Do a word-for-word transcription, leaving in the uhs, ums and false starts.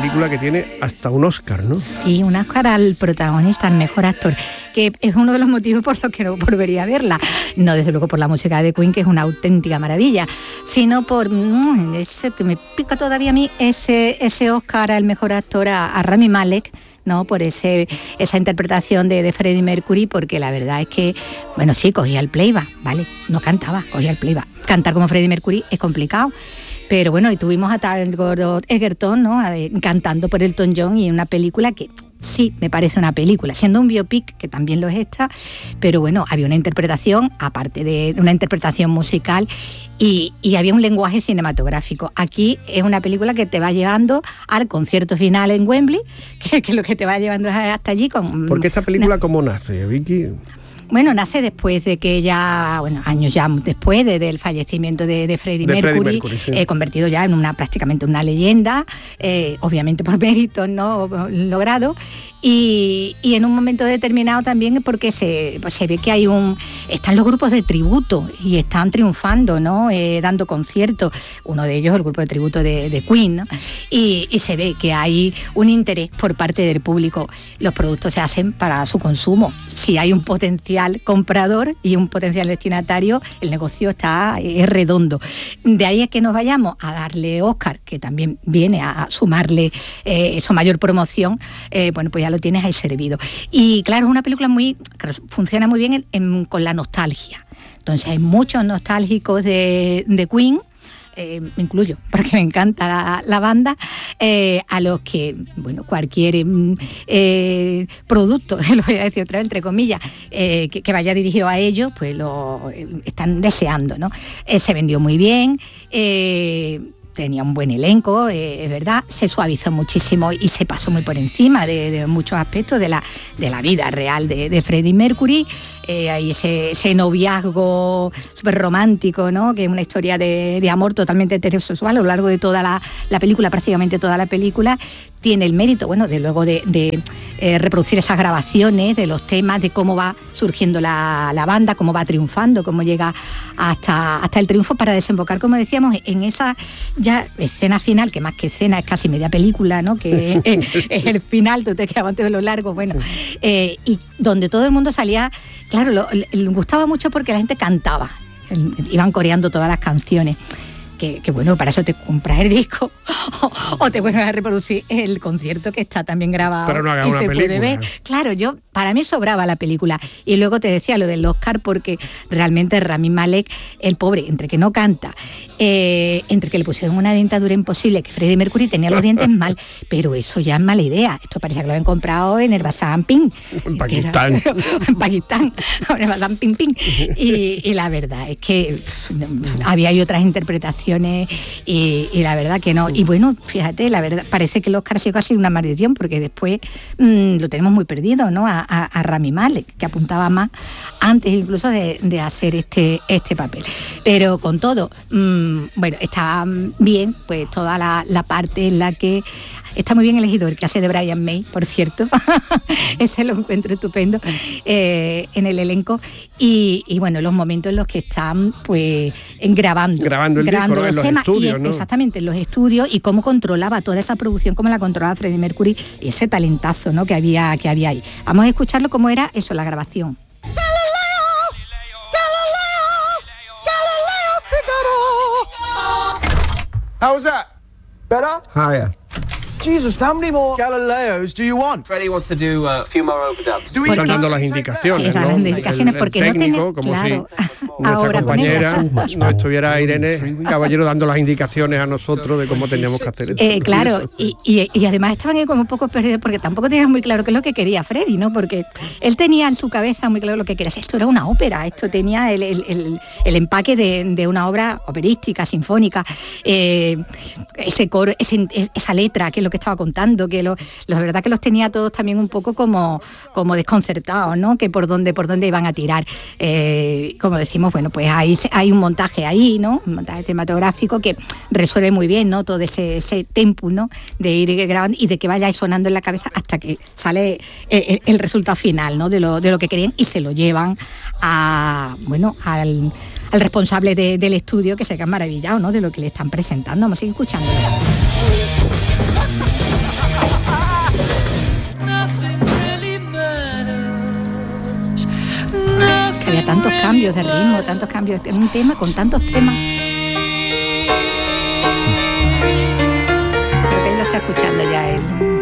película que tiene hasta un Oscar, ¿no? Sí, un Oscar al protagonista, al mejor actor, que es uno de los motivos por los que no volvería a verla. No desde luego por la música de Queen, que es una auténtica maravilla, sino por mmm, ese que me pica todavía a mí, ese, ese Oscar al mejor actor a, a Rami Malek, ¿no? Por ese, esa interpretación de, de Freddie Mercury, porque la verdad es que, bueno, sí, cogía el playback, ¿vale? No cantaba, cogía el playback. Cantar como Freddie Mercury es complicado. Pero bueno, y tuvimos a Taron Egerton, ¿no? Cantando por Elton John, y en una película que sí me parece una película, siendo un biopic, que también lo es esta, pero bueno, había una interpretación, aparte de una interpretación musical, y, y había un lenguaje cinematográfico. Aquí es una película que te va llevando al concierto final en Wembley, que, que lo que te va llevando es hasta allí. Con, ¿Por qué esta película cómo nace, Vicky? Bueno, nace después de que ya, bueno, años ya después de, del fallecimiento de, de Freddie de Mercury, Freddie Mercury sí. eh, convertido ya en una prácticamente una leyenda, eh, obviamente por méritos no logrado, y, y en un momento determinado también porque se, pues se ve que hay un, están los grupos de tributo y están triunfando, ¿no? Eh, dando conciertos, uno de ellos el grupo de tributo de, de Queen, ¿no? y, y se ve que hay un interés por parte del público. Los productos se hacen para su consumo. Si hay un potencial comprador y un potencial destinatario, el negocio está es redondo. De ahí es que nos vayamos a darle Oscar, que también viene a sumarle eh, su mayor promoción, eh, bueno, pues ya lo tienes ahí servido. Y claro, es una película muy funciona muy bien en, en, con la nostalgia. Entonces hay muchos nostálgicos de, de Queen, Eh, me incluyo, porque me encanta la, la banda, eh, a los que, bueno, cualquier eh, producto, lo voy a decir otra vez, entre comillas, eh, que, que vaya dirigido a ellos, pues lo eh, están deseando, ¿no? Eh, se vendió muy bien, eh, tenía un buen elenco, eh, es verdad, se suavizó muchísimo y se pasó muy por encima de, de muchos aspectos de la, de la vida real de, de Freddie Mercury. Eh, hay ese, ese noviazgo súper romántico, ¿no? Que es una historia de, de amor totalmente heterosexual a lo largo de toda la, la película, prácticamente toda la película. Tiene el mérito, bueno, de luego de, de eh, reproducir esas grabaciones, de los temas, de cómo va surgiendo la, la banda, cómo va triunfando, cómo llega hasta, hasta el triunfo, para desembocar, como decíamos, en esa ya escena final, que más que escena es casi media película, ¿no? Que es, es el final, tú te quedas antes de lo largo, bueno, eh, y donde todo el mundo salía, claro, lo, le gustaba mucho porque la gente cantaba, iban coreando todas las canciones. Que, que bueno, para eso te compras el disco o, o te vuelves a reproducir el concierto que está también grabado. Pero no hagas y una se película. Puede ver. Claro, yo, para mí sobraba la película. Y luego te decía lo del Oscar, porque realmente Rami Malek, el pobre, entre que no canta, eh, entre que le pusieron una dentadura imposible, que Freddie Mercury tenía los dientes mal, pero eso ya es mala idea. Esto parece que lo habían comprado en el Bazar Ping. En Pakistán. Era, en Pakistán, en el Bazar Ping Ping. Y, y la verdad es que pff, había hay otras interpretaciones. Y, y la verdad que no. Y bueno, fíjate, la verdad parece que el Oscar ha sido casi una maldición, porque después mmm, lo tenemos muy perdido, ¿no? A, a, a Rami Malek, que apuntaba más antes incluso de, de hacer este, este papel. Pero con todo, mmm, bueno, está bien, pues toda la, la parte en la que está muy bien elegido el que hace de Brian May, por cierto. Ese lo encuentro estupendo eh, en el elenco. Y, y bueno, los momentos en los que están pues grabando. Grabando el grabando disco, ¿no? los En temas. los estudios, y, ¿no? Exactamente, en los estudios, y cómo controlaba toda esa producción, cómo la controlaba Freddie Mercury, y ese talentazo, ¿no? que había, que había ahí. Vamos a escucharlo cómo era eso, la grabación. How was that? Better? Higher. Jesus, how many more Galileos do you want? Freddie wants to do a few more overdubs. Do we Están not dando las take indicaciones, Sí, ¿no? las indicaciones, el, el porque técnico, no tenía, como claro, si nuestra ahora compañera con no estuviera Irene Caballero dando las indicaciones a nosotros de cómo teníamos que hacer esto. Eh, claro, y, y, y además estaban ahí como un poco perdidos, porque tampoco tenían muy claro qué es lo que quería Freddie, ¿no? Porque él tenía en su cabeza muy claro lo que quería. Esto era una ópera, esto tenía el, el, el, el empaque de, de una obra operística, sinfónica, eh, ese coro, ese, esa letra, que es lo que estaba contando, que lo, la verdad que los tenía todos también un poco como, como desconcertados, ¿no? Que por dónde, por dónde iban a tirar. Eh, como decimos, bueno, pues hay, hay un montaje ahí, ¿no? Un montaje cinematográfico que resuelve muy bien, ¿no? Todo ese, ese tempo, ¿no? De ir grabando y de que vaya sonando en la cabeza hasta que sale el, el resultado final, ¿no? De lo, de lo que querían, y se lo llevan a, bueno, al, al responsable de, del estudio, que se queda maravillado, ¿no? De lo que le están presentando. Vamos a seguir escuchando. cambios de ritmo, tantos cambios, es un tema con tantos temas. Creo que él lo está escuchando ya él.